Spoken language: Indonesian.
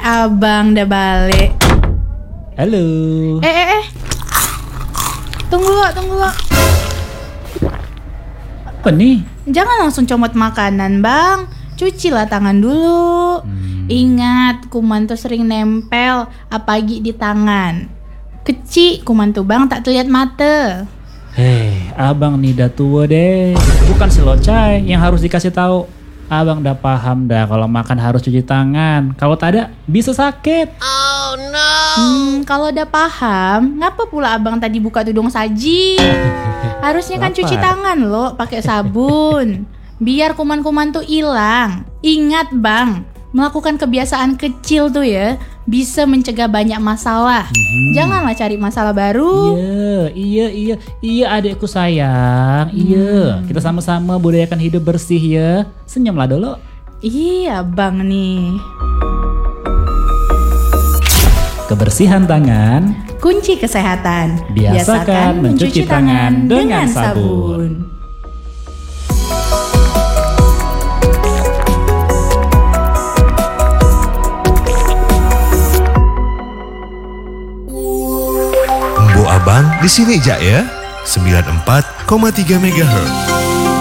Abang udah balik. Halo. Tunggu lo. Apa nih? Jangan langsung comot makanan, Bang. Cucilah tangan dulu. Ingat, kuman tuh sering nempel, apalagi di tangan. Kecil kuman tuh, Bang, tak terlihat mata. Abang nih udah tua deh. Bukan si Locai yang harus dikasih tahu. Abang udah paham dah kalau makan harus cuci tangan. Kalau tak ada bisa sakit. Oh no. Kalau udah paham, ngapa pula abang tadi buka tudung saji? Harusnya kan cuci tangan lo, pakai sabun. Biar kuman-kuman tuh hilang. Ingat, Bang, melakukan kebiasaan kecil tuh ya bisa mencegah banyak masalah. Janganlah cari masalah baru. Iya adekku sayang. Iya, kita sama-sama budayakan hidup bersih ya. Senyumlah dulu. Iya, Bang nih. Kebersihan tangan, Kunci kesehatan. Biasakan mencuci tangan dengan sabun. Abang di sini aja ya, 94,3 MHz.